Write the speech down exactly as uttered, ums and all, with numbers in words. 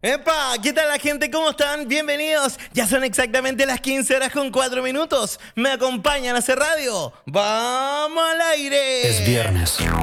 ¡Epa! ¿Qué tal la gente? ¿Cómo están? Bienvenidos. Ya son exactamente las quince horas con cuatro minutos. Me acompañan a hacer radio. ¡Vamos al aire! Es viernes.